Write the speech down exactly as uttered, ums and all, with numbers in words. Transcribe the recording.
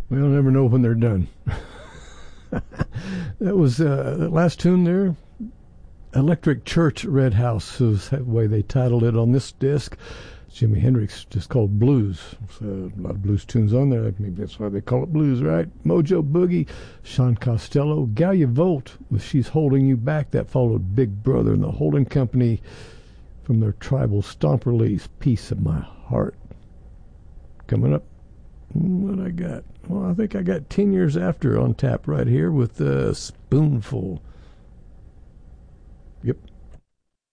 We'll never know when they're done. That was uh, the last tune there. Electric Church Red House is the way they titled it on this disc. Jimi Hendrix just called blues. So a lot of blues tunes on there. Maybe that's why they call it blues, right? Mojo Boogie, Sean Costello, Galia Volt with She's Holding You Back. That followed Big Brother and the Holding Company from their Tribal Stomp release, Piece of My Heart. Coming up, what I got? Well, I think I got ten years after on tap right here with a Spoonful.